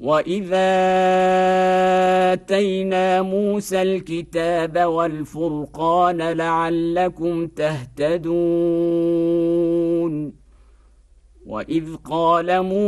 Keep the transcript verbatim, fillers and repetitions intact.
وإذا آتينا موسى الكتاب والفرقان لعلكم تهتدون وإذ قال موسى